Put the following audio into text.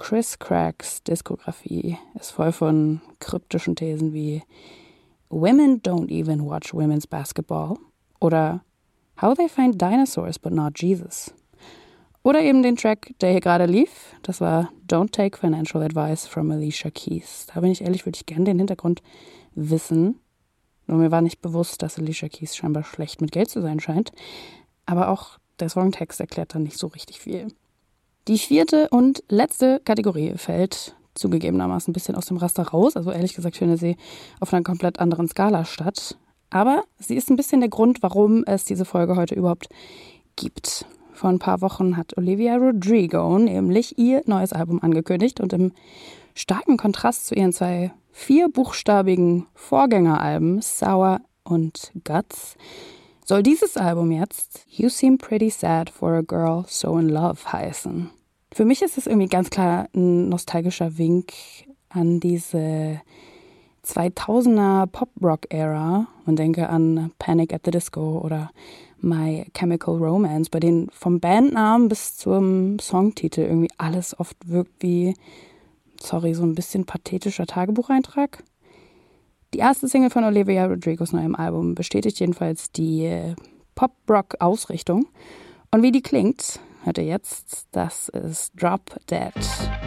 Chris Craggs Diskografie ist voll von kryptischen Thesen wie Women don't even watch women's basketball oder How they find dinosaurs but not Jesus. Oder eben den Track, der hier gerade lief, das war Don't Take Financial Advice from Alicia Keys. Da bin ich ehrlich, würde ich gerne den Hintergrund wissen. Nur mir war nicht bewusst, dass Alicia Keys scheinbar schlecht mit Geld zu sein scheint. Aber auch der Songtext erklärt dann nicht so richtig viel. Die 4. und letzte Kategorie fällt zugegebenermaßen ein bisschen aus dem Raster raus. Also ehrlich gesagt findet sie auf einer komplett anderen Skala statt. Aber sie ist ein bisschen der Grund, warum es diese Folge heute überhaupt gibt. Vor ein paar Wochen hat Olivia Rodrigo nämlich ihr neues Album angekündigt und im starken Kontrast zu ihren 2 4-buchstabigen Vorgängeralben Sour und Guts soll dieses Album jetzt You Seem Pretty Sad for a Girl So in Love heißen. Für mich ist es irgendwie ganz klar ein nostalgischer Wink an diese 2000er Pop-Rock-Ära und denke an Panic at the Disco oder My Chemical Romance, bei denen vom Bandnamen bis zum Songtitel irgendwie alles oft wirkt wie, so ein bisschen pathetischer Tagebucheintrag. Die erste Single von Olivia Rodrigos neuem Album bestätigt jedenfalls die Pop-Rock-Ausrichtung. Und wie die klingt, hört ihr jetzt, das ist Drop Dead.